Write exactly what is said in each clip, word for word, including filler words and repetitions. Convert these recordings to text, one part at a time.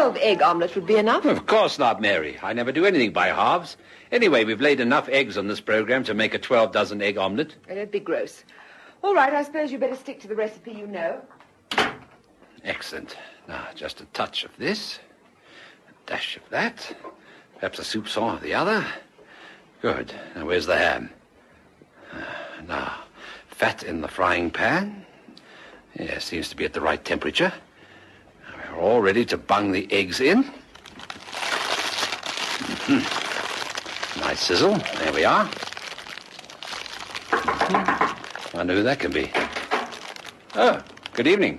twelve-egg omelette would be enough. Of course not, Mary. I never do anything by halves. Anyway, we've laid enough eggs on this program to make a twelve-dozen egg omelette. Oh, don't be gross. All right, I suppose you better stick to the recipe you know. Excellent. Now, just a touch of this, a dash of that, perhaps a soupçon of the other. Good. Now, where's the ham? Uh, now, fat in the frying pan. Yeah, seems to be at the right temperature. We're all ready to bung the eggs in. Mm-hmm. Nice sizzle. There we are. Mm-hmm. Wonder who that can be. Oh, good evening.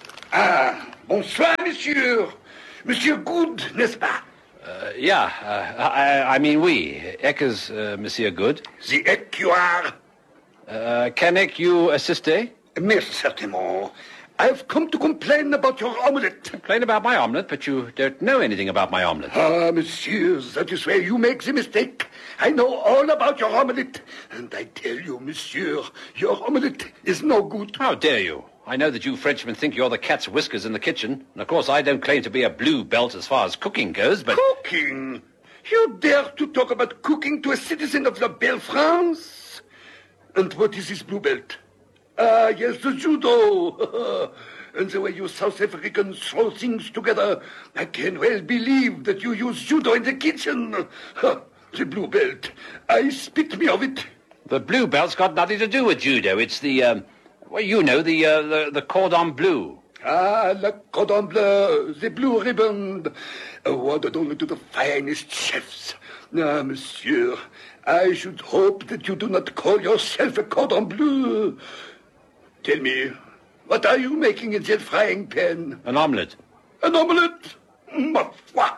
Ah, bonsoir, monsieur. Monsieur Good, n'est-ce pas? Uh, yeah, uh, I, I mean we. Eckes, uh, Monsieur Good. The Eck you are? Uh, can Eck you assist? Mais certainement. I've come to complain about your omelette. Complain about my omelette, but you don't know anything about my omelette. Ah, monsieur, that is where you make the mistake. I know all about your omelette. And I tell you, monsieur, your omelette is no good. How dare you? I know that you Frenchmen think you're the cat's whiskers in the kitchen. And of course, I don't claim to be a blue belt as far as cooking goes, but... Cooking? You dare to talk about cooking to a citizen of La Belle France? And what is this blue belt? Ah, yes, the judo. And the way you South Africans throw things together, I can well believe that you use judo in the kitchen. Ha, the blue belt. I spit me of it. The blue belt's got nothing to do with judo. It's the, um, well, you know, the, uh, the, the cordon bleu. Ah, le cordon bleu, the blue ribbon, awarded only to the finest chefs. Ah, monsieur, I should hope that you do not call yourself a cordon bleu. Tell me, what are you making in that frying pan? An omelette. An omelette? Ma foi!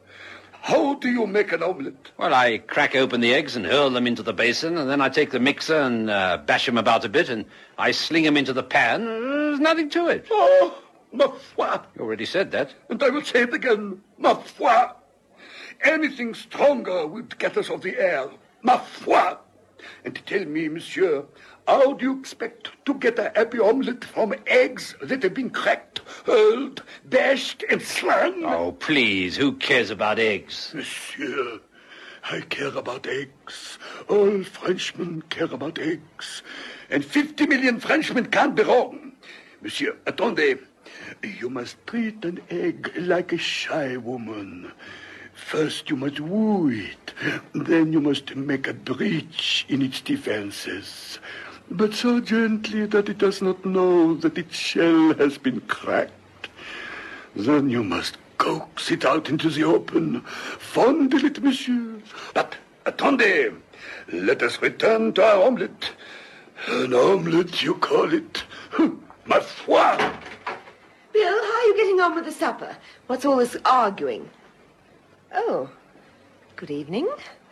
How do you make an omelette? Well, I crack open the eggs and hurl them into the basin, and then I take the mixer and uh, bash them about a bit, and I sling them into the pan. There's nothing to it. Oh, ma foi! You already said that. And I will say it again, ma foi! Anything stronger would get us off the air, ma foi! And tell me, monsieur, how do you expect to get a happy omelette from eggs that have been cracked, hurled, bashed, and slung? Oh, please, who cares about eggs? Monsieur, I care about eggs. All Frenchmen care about eggs. And fifty million Frenchmen can't be wrong. Monsieur, attendez. You must treat an egg like a shy woman. First you must woo it, then you must make a breach in its defenses. But so gently that it does not know that its shell has been cracked. Then you must coax it out into the open, fondle it, monsieur. But, attendez, let us return to our omelette. An omelette, you call it. Ma foi! Bill, how are you getting on with the supper? What's all this arguing? Oh, good evening.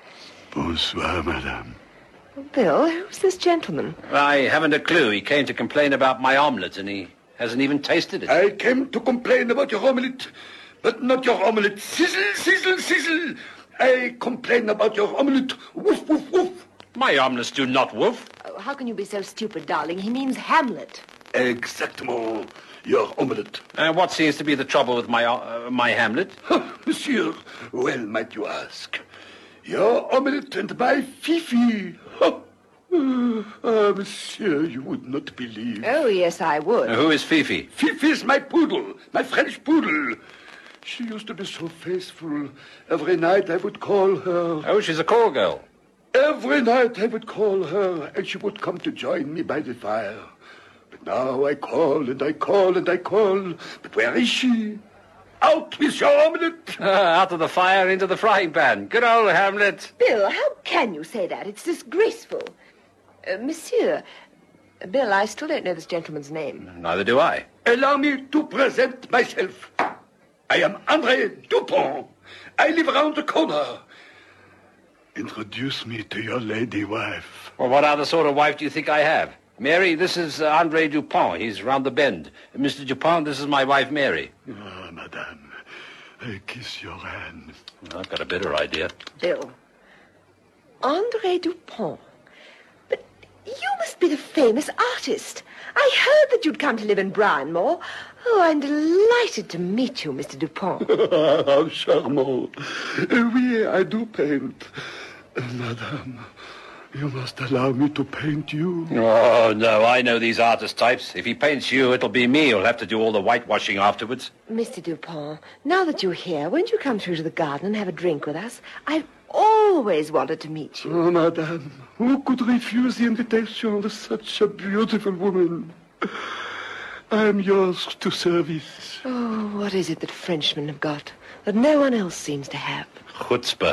Bonsoir, madame. Well, Bill, who's this gentleman? I haven't a clue. He came to complain about my omelette, and he hasn't even tasted it. I came to complain about your omelette, but not your omelette. Sizzle, sizzle, sizzle. I complain about your omelette. Woof, woof, woof. My omelettes do not woof. Oh, how can you be so stupid, darling? He means Hamlet. Exactement. Your omelette. And what seems to be the trouble with my uh, my Hamlet? Monsieur, well might you ask. Your omelette and my Fifi. Ah, uh, monsieur, you would not believe. Oh, yes, I would. Uh, who is Fifi? Fifi's my poodle, my French poodle. She used to be so faithful. Every night I would call her. Oh, she's a call girl. Every night I would call her, and she would come to join me by the fire. But now I call, and I call, and I call. But where is she? Out with your omelette! Uh, out of the fire, into the frying pan. Good old Hamlet. Bill, how can you say that? It's disgraceful. Uh, monsieur, uh, Bill, I still don't know this gentleman's name. Neither do I. Allow me to present myself. I am André Dupont. I live around the corner. Introduce me to your lady wife. Well, what other sort of wife do you think I have? Mary, this is uh, André Dupont. He's round the bend. Mister Dupont, this is my wife, Mary. Ah, madame, I kiss your hand. Well, I've got a better idea. Bill, André Dupont. But you must be the famous artist. I heard that you'd come to live in Brianmore. Oh, I'm delighted to meet you, Mister Dupont. How charmant. Oui, I do paint. Madame, you must allow me to paint you. Oh, no, I know these artist types. If he paints you, it'll be me who'll have to do all the whitewashing afterwards. Mister Dupont, now that you're here, won't you come through to the garden and have a drink with us? I've always wanted to meet you. Oh, Madame, who could refuse the invitation of such a beautiful woman? I am yours to service. Oh, what is it that Frenchmen have got that no one else seems to have? Chutzpah.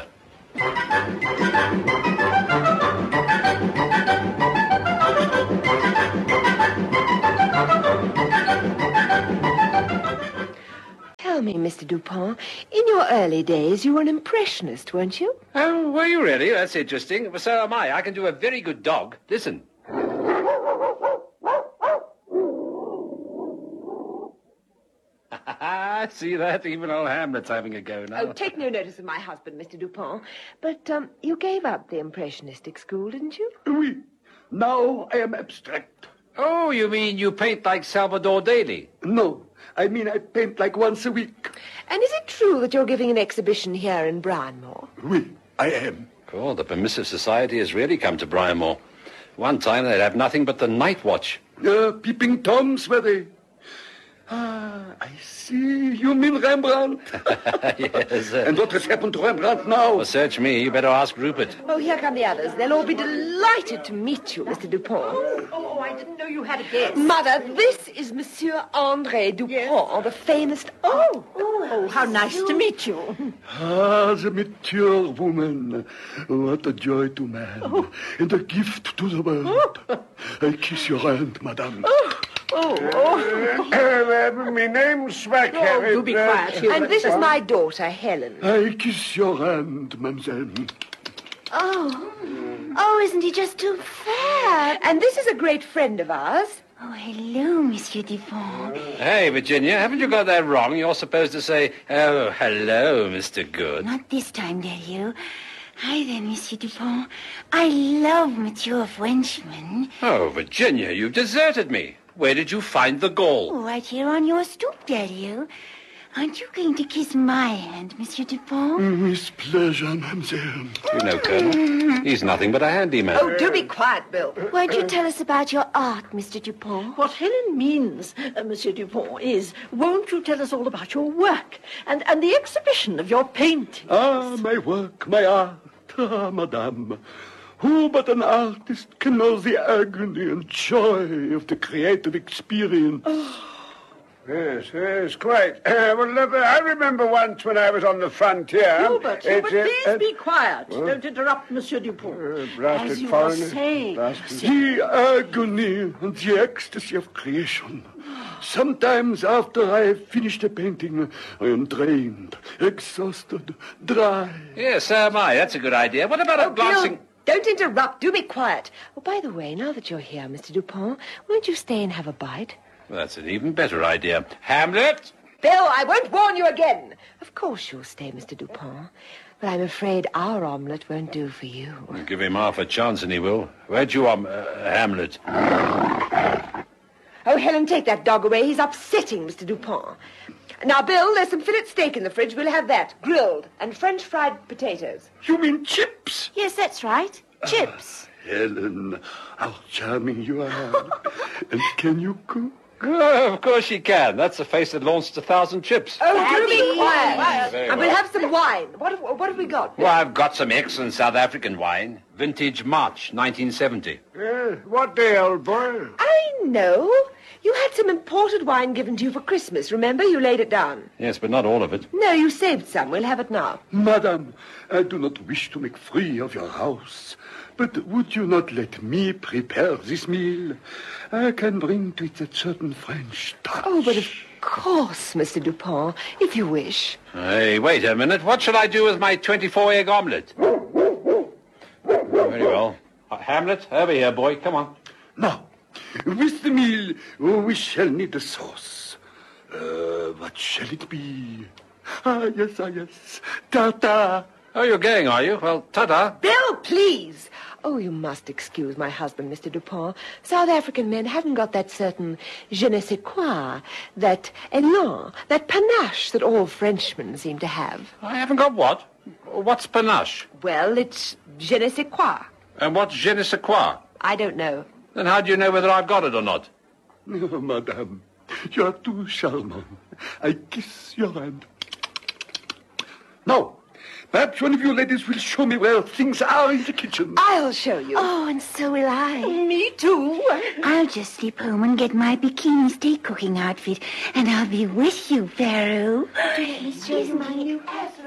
Tell me, Mister Dupont, in your early days you were an impressionist, weren't you? Oh, were you really? That's interesting. Well, so am I. I can do a very good dog. Listen. See that? Even old Hamlet's having a go now. Oh, take no notice of my husband, Mister Dupont. But um, you gave up the impressionistic school, didn't you? Oui. Now I am abstract. Oh, you mean you paint like Salvador Dali? No, I mean I paint like once a week. And is it true that you're giving an exhibition here in Briarmore? Oui, I am. Oh, the permissive society has really come to Briarmore. One time they'd have nothing but the night watch. Uh, peeping Toms, were they? Ah, I see. You mean Rembrandt? Yes. Uh, And what has happened to Rembrandt now? well, search me. You better ask Rupert. Oh, here come the others. They'll all be delighted to meet you, Mister Dupont. Oh, oh, I didn't know you had a guest. Mother, this is Monsieur André Dupont, the famous... Oh, oh, how nice to meet you. Ah, the mature woman. What a joy to man. And a gift to the world. I kiss your hand, madame. Oh, oh. Uh, my name's Smack. Oh, do be quiet, Hubert. And this is my daughter, Helen. I kiss your hand, mademoiselle. Oh, oh, isn't he just too fair? And this is a great friend of ours. Oh, hello, Monsieur Dupont. Hey, Virginia, haven't you got that wrong? You're supposed to say, oh, hello, Mister Good. Not this time, dear you. Hi there, Monsieur Dupont. I love mature Frenchmen. Oh, Virginia, you've deserted me. Where did you find the gall? Oh, right here on your stoop, dear you. Aren't you going to kiss my hand, Monsieur Dupont? With pleasure, mademoiselle. You know, Colonel, he's nothing but a handyman. Oh, do be quiet, Bill. Won't you tell us about your art, Mister Dupont? What Helen means, uh, Monsieur Dupont, is won't you tell us all about your work and, and the exhibition of your painting? Ah, my work, my art. Ah, madame. Who but an artist can know the agony and joy of the creative experience? Yes, yes, quite. Uh, well, look, I remember once when I was on the frontier. Hubert, It's, Hubert, uh, please uh, be quiet. Don't interrupt Monsieur Dupont. uh, blasted As you were foreigner. saying, Blasted- The agony and the ecstasy of creation. Sometimes after I have finished a painting, I am drained, exhausted, dry. Yes, so am I. That's a good idea. What about a glancing... Bill, don't interrupt. Do be quiet. Oh, by the way, now that you're here, Mister Dupont, won't you stay and have a bite? Well, that's an even better idea. Hamlet? Bill, I won't warn you again. Of course you'll stay, Mister Dupont. But I'm afraid our omelette won't do for you. Give him half a chance and he will. Where'd you, um, uh, Hamlet? Oh, Helen, take that dog away. He's upsetting Mister Dupont. Now, Bill, there's some fillet steak in the fridge. We'll have that, grilled, and French fried potatoes. You mean chips? Yes, that's right. Chips. Helen, how charming you are. And can you cook? Oh, of course she can. That's the face that launched a thousand chips. Oh, do be Daddy. quiet. Very And we'll well. have some wine. What have, what have we got? Well, I've got some excellent South African wine. Vintage March, nineteen seventy. Uh, what day, old boy? I know. You had some imported wine given to you for Christmas. Remember? You laid it down. Yes, but not all of it. No, you saved some. We'll have it now. Madam, I do not wish to make free of your house. But would you not let me prepare this meal? I can bring to it a certain French touch. Oh, but of course, Mister Dupont, if you wish. Hey, wait a minute. What shall I do with my twenty-four egg omelette? Very well. Uh, Hamlet, over here, boy. Come on. Now, with the meal, we shall need a sauce. Uh, what shall it be? Ah, yes, ah, yes. Tartar. Oh, you're going, are you? Well, ta-ta. Bill, please. Oh, you must excuse my husband, Mister Dupont. South African men haven't got that certain je ne sais quoi, that élan, that panache that all Frenchmen seem to have. I haven't got what? What's panache? Well, it's je ne sais quoi. And what's je ne sais quoi? I don't know. Then how do you know whether I've got it or not? Oh, madame, you're too charmant. I kiss your hand. Now, perhaps one of you ladies will show me where things are in the kitchen. I'll show you. Oh, and so will I. Me too. I'll just slip home and get my bikini steak cooking outfit, and I'll be with you, Pharaoh. Here's my new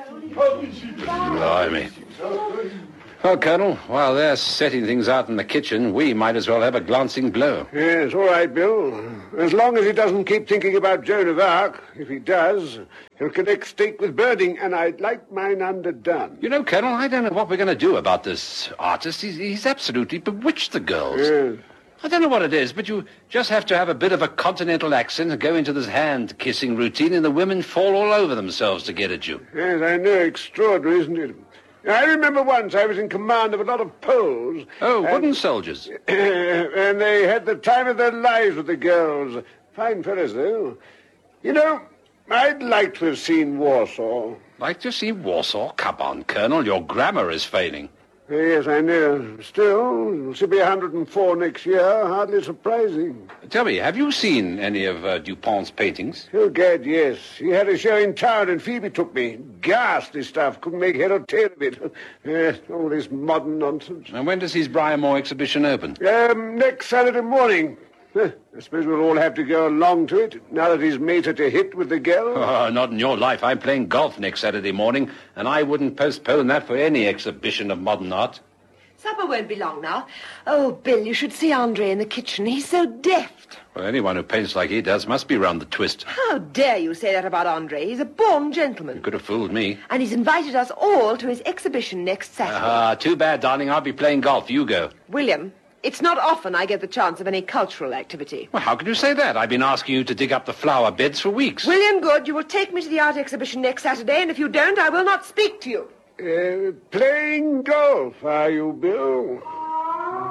Blimey. Well, Colonel, while they're setting things out in the kitchen, we might as well have a glancing blow. Yes, all right, Bill. As long as he doesn't keep thinking about Joan of Arc. If he does, he'll connect steak with birding, and I'd like mine underdone. You know, Colonel, I don't know what we're going to do about this artist. He's, he's absolutely bewitched the girls. Yes. I don't know what it is, but you just have to have a bit of a continental accent and go into this hand-kissing routine, and the women fall all over themselves to get at you. Yes, I know. Extraordinary, isn't it? I remember once I was in command of a lot of Poles. Oh, and- wooden soldiers. and they had the time of their lives with the girls. Fine fellows, though. You know, I'd like to have seen Warsaw. Like to see Warsaw? Come on, Colonel, your grammar is failing. Yes, I know. Still, she'll be one hundred and four next year. Hardly surprising. Tell me, have you seen any of uh, Dupont's paintings? Oh, Gad, yes. He had a show in town and Phoebe took me. Ghastly stuff. Couldn't make head or tail of it. Yes, all this modern nonsense. And when does his Brian Moore exhibition open? Um, next Saturday morning. Huh, I suppose we'll all have to go along to it, now that he's made such a hit with the girl. Oh, not in your life. I'm playing golf next Saturday morning, and I wouldn't postpone that for any exhibition of modern art. Supper won't be long now. Oh, Bill, you should see Andre in the kitchen. He's so deft. Well, anyone who paints like he does must be round the twist. How dare you say that about Andre? He's a born gentleman. You could have fooled me. And he's invited us all to his exhibition next Saturday. Ah, too bad, darling. I'll be playing golf. You go. William, it's not often I get the chance of any cultural activity. Well, how can you say that? I've been asking you to dig up the flower beds for weeks. William Good, you will take me to the art exhibition next Saturday, and if you don't, I will not speak to you. Uh, playing golf, are you, Bill?